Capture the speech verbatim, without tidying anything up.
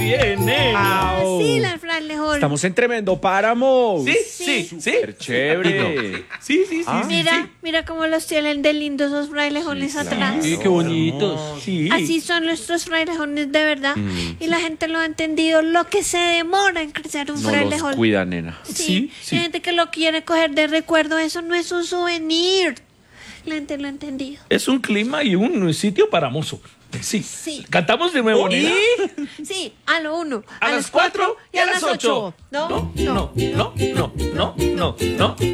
tiene. Au. Sí, las frailejones. Estamos en tremendo páramo. Sí, sí, sí. Súper chévere. Sí, sí, sí, Ah. sí, Mira, sí. mira cómo los tienen de lindos esos frailejones atrás. Sí, qué bonitos. Sí. Así son nuestros frailejones de verdad. Y la gente lo ha entendido. Lo que se demora en crecer un No los frailejón. cuida, nena. Sí, Sí, sí. Hay gente que lo quiere coger de recuerdo. Eso no es un souvenir. La gente lo ha entendido. Es un clima y un sitio para mozo. Sí. Sí. Cantamos de nuevo, nena. Sí, a lo uno, A las cuatro y a las ocho. No, no, no, no, no, no, no.